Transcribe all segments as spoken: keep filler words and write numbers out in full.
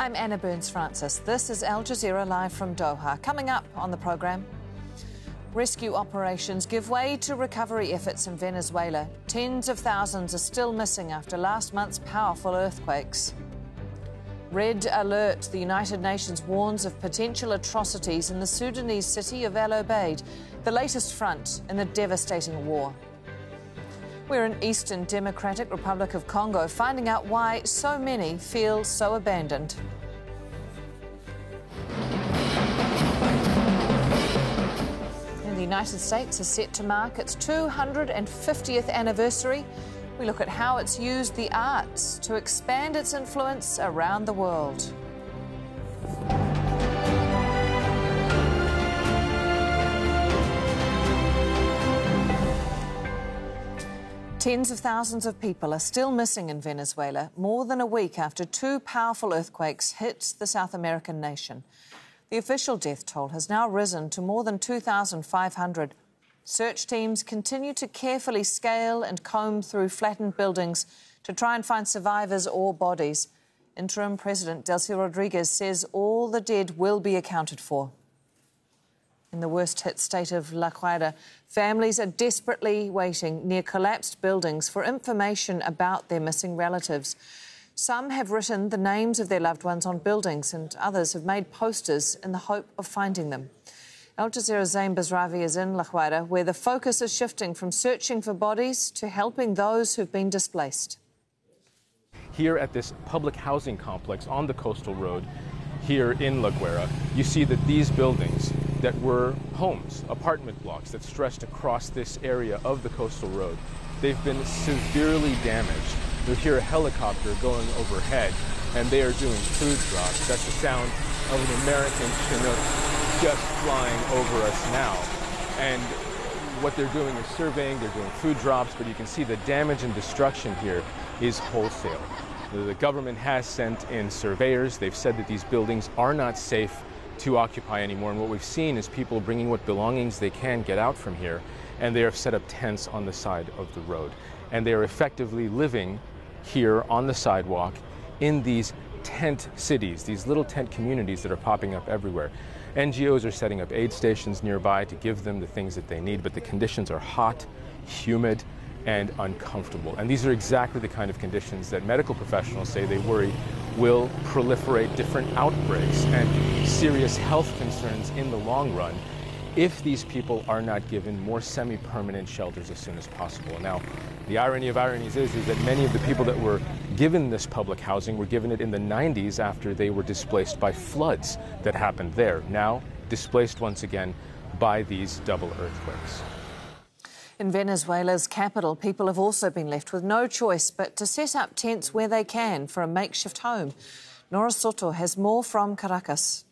I'm Anna Burns-Francis. This is Al Jazeera live from Doha. Coming up on the programme, rescue operations give way to recovery efforts in Venezuela. Tens of thousands are still missing after last month's powerful earthquakes. Red alert. The United Nations warns of potential atrocities in the Sudanese city of El Obeid, the latest front in the devastating war. We're in Eastern Democratic Republic of Congo, finding out why so many feel so abandoned. And the United States is set to mark its two hundred fiftieth anniversary. We look at how it's used the arts to expand its influence around the world. Tens of thousands of people are still missing in Venezuela, more than a week after two powerful earthquakes hit the South American nation. The official death toll has now risen to more than two thousand five hundred. Search teams continue to carefully scale and comb through flattened buildings to try and find survivors or bodies. Interim President Delcy Rodriguez says all the dead will be accounted for. In the worst-hit state of La Guaira, families are desperately waiting near collapsed buildings for information about their missing relatives. Some have written the names of their loved ones on buildings and others have made posters in the hope of finding them. Al Jazeera's Zain Bazravi is in La Guaira, where the focus is shifting from searching for bodies to helping those who've been displaced. Here at this public housing complex on the coastal road here in La Guaira, you see that these buildings that were homes, apartment blocks that stretched across this area of the coastal road, they've been severely damaged. You'll hear a helicopter going overhead, and they are doing food drops. That's the sound of an American Chinook just flying over us now. And what they're doing is surveying, they're doing food drops, but you can see the damage and destruction here is wholesale. The government has sent in surveyors. They've said that these buildings are not safe to occupy anymore, and what we've seen is people bringing what belongings they can get out from here, and they have set up tents on the side of the road, and they are effectively living here on the sidewalk in these tent cities, these little tent communities that are popping up everywhere. N G Os are setting up aid stations nearby to give them the things that they need, but the conditions are hot, humid, and uncomfortable. And these are exactly the kind of conditions that medical professionals say they worry will proliferate different outbreaks and serious health concerns in the long run if these people are not given more semi-permanent shelters as soon as possible. Now, the irony of ironies is, is that many of the people that were given this public housing were given it in the nineties after they were displaced by floods that happened there. Now, displaced once again by these double earthquakes. In Venezuela's capital, people have also been left with no choice but to set up tents where they can for a makeshift home. Nora Soto has more from Caracas.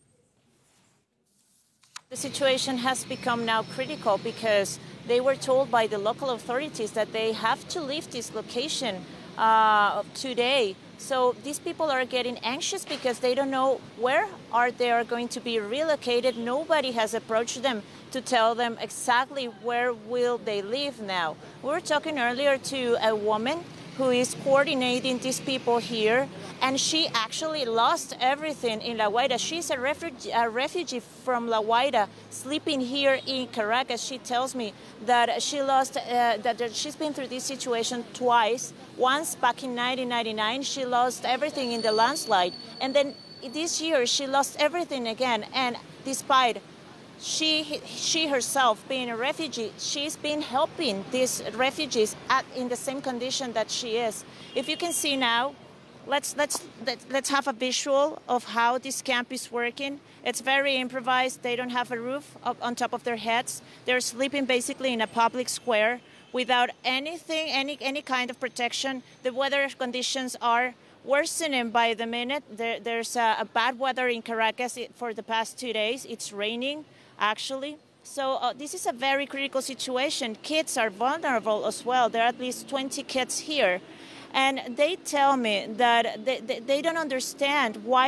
The situation has become now critical because they were told by the local authorities that they have to leave this location uh, today. So these people are getting anxious because they don't know where are they are going to be relocated. Nobody has approached them to tell them exactly where will they live now. We were talking earlier to a woman who is coordinating these people here, and she actually lost everything in La Guaira. She's a refugee, a refugee from La Guaira, sleeping here in Caracas. She tells me that she lost, uh, that she's been through this situation twice. Once back in nineteen ninety-nine, she lost everything in the landslide, and then this year she lost everything again. And despite She, she herself being a refugee, she's been helping these refugees at, in the same condition that she is. If you can see now, let's, let's, let's have a visual of how this camp is working. It's very improvised. They don't have a roof up on top of their heads. They're sleeping basically in a public square without anything, any, any kind of protection. The weather conditions are worsening by the minute. There, there's a, a bad weather in Caracas for the past two days. It's raining, actually. So uh, this is a very critical situation. Kids are vulnerable as well. There are at least twenty kids here. And they tell me that they, they, they don't understand why